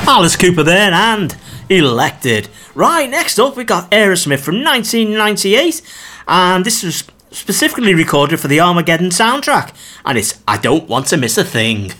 Alice Cooper there and Elected. Right, next up we got Aerosmith from 1998, and this was specifically recorded for the Armageddon soundtrack, and it's I Don't Want to Miss a Thing.